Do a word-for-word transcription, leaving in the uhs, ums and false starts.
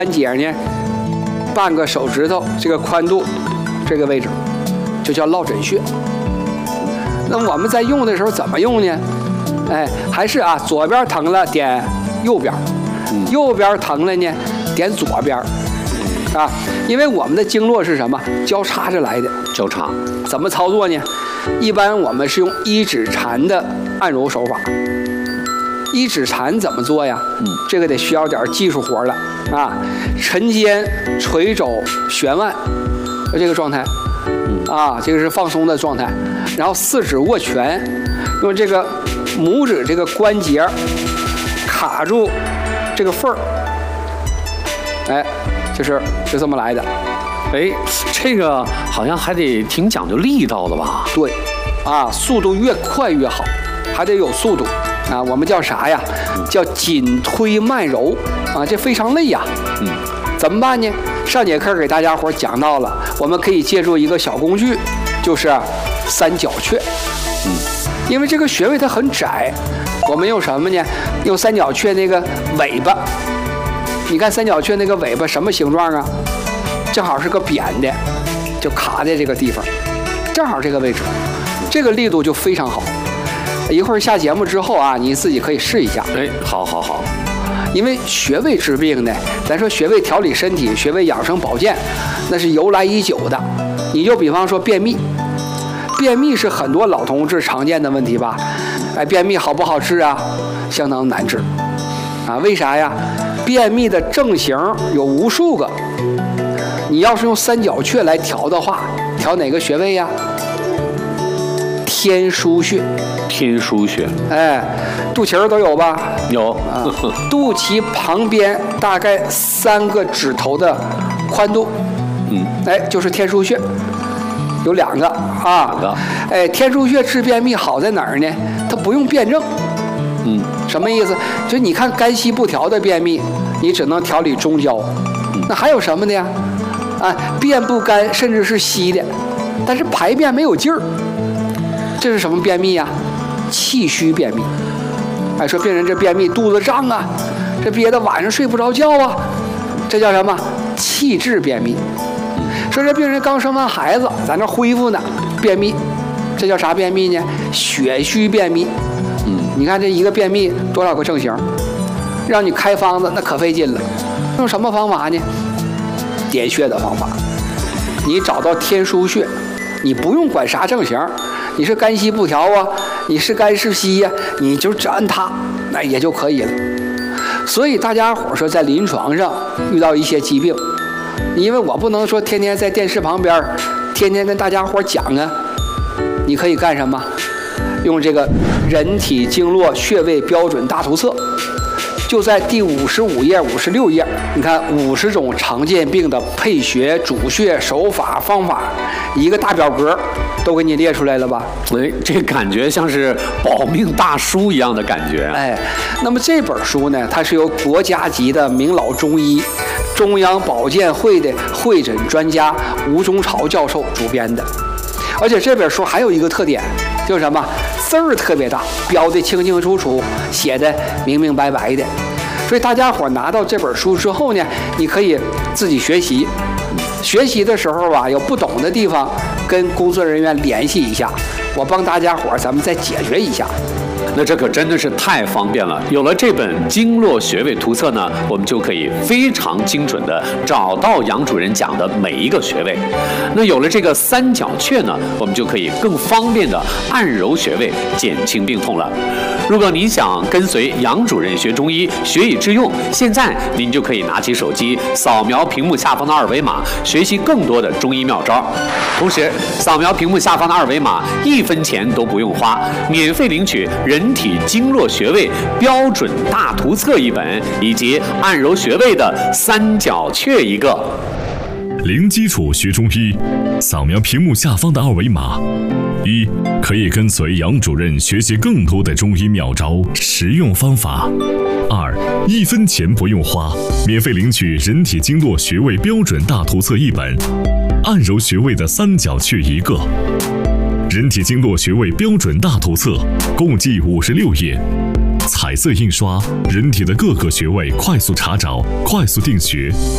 关节呢，半个手指头这个宽度，这个位置就叫落枕穴。那么我们在用的时候怎么用呢？哎，还是啊，左边疼了点右边，右边疼了呢点左边，啊，因为我们的经络是什么？交叉着来的。 交叉怎么操作呢？一般我们是用一指禅的按揉手法。一指禅怎么做呀？嗯，这个得需要点技术活了啊！沉肩垂肘悬腕，这个状态，啊，这个是放松的状态。然后四指握拳，用这个拇指这个关节卡住这个缝儿，哎，就是就这么来的。 哎，这个好像还得挺讲究力道的吧？ 对，啊，速度越快越好，还得有速度。啊，我们叫啥呀？叫紧推慢揉啊，这非常累呀。嗯，怎么办呢？上节课给大家伙讲到了，我们可以借助一个小工具，就是三角雀。嗯，因为这个穴位它很窄，我们用什么呢？用三角雀那个尾巴。你看三角雀那个尾巴什么形状啊？正好是个扁的，就卡在这个地方，正好这个位置，这个力度就非常好。一会儿下节目之后啊，你自己可以试一下。 哎，好好好。 因为穴位治病呢，咱说穴位调理身体、穴位养生保健，那是由来已久的。你就比方说便秘，便秘是很多老同志常见的问题吧？哎，便秘好不好治啊？相当难治啊！为啥呀？便秘的症型有无数个，你要是用三角雀来调的话，调哪个穴位呀？天枢穴。 天枢穴， 哎，肚脐儿都有吧？ 有啊，肚脐旁边大概三个指头的宽度，嗯，哎，就是天枢穴，有两个啊， 两个， 哎，天枢穴治便秘好在哪儿呢？它不用辩证，嗯，什么意思？就你看肝息不调的便秘，你只能调理中焦，嗯、那还有什么的呀？啊，便不干，甚至是稀的，但是排便没有劲儿，这是什么便秘呀？气虚便秘。哎，说病人这便秘肚子胀啊，这憋得晚上睡不着觉啊，这叫什么？气滞便秘。说这病人刚生完孩子，在那恢复呢，便秘，这叫啥便秘呢？血虚便秘。嗯，你看这一个便秘多少个症型，让你开方子那可费劲了。用什么方法呢？点穴的方法。你找到天枢穴，你不用管啥症型，你是肝息不调啊，你是肝是稀呀、啊，你就只按它，那也就可以了。所以大家伙说在临床上遇到一些疾病，因为我不能说天天在电视旁边天天跟大家伙讲啊，你可以干什么？用这个人体经络穴位标准大图册，就在第五十五页、五十六页，你看五十种常见病的配穴、主穴、手法、方法，一个大表格都给你列出来了吧？ 哎，这感觉像是保命大书一样的感觉。 哎，那么这本书呢，它是由国家级的名老中医、中央保健会的会诊专家吴中朝教授主编的。而且这本书还有一个特点，就是什么？字儿特别大，标的清清楚楚，写的明明白白的。所以大家伙拿到这本书之后呢，你可以自己学习。学习的时候啊，有不懂的地方，跟工作人员联系一下，我帮大家伙咱们再解决一下。 那这可真的是太方便了。有了这本经络穴位图册呢，我们就可以非常精准的找到杨主任讲的每一个穴位。那有了这个三角雀呢，我们就可以更方便的按揉穴位，减轻病痛了。如果您想跟随杨主任学中医，学以致用，现在您就可以拿起手机扫描屏幕下方的二维码，学习更多的中医妙招。同时，扫描屏幕下方的二维码，一分钱都不用花，免费领取人体经络穴位标准大图册一本，以及按揉穴位的三角雀一个。 零基础学中医，扫描屏幕下方的二维码。一，可以跟随杨主任学习更多的中医妙招、实用方法。二，一分钱不用花，免费领取人体经络穴位标准大图册一本，按揉穴位的三角雀一个。人体经络穴位标准大图册共计五十六页，彩色印刷，人体的各个穴位快速查找，快速定穴。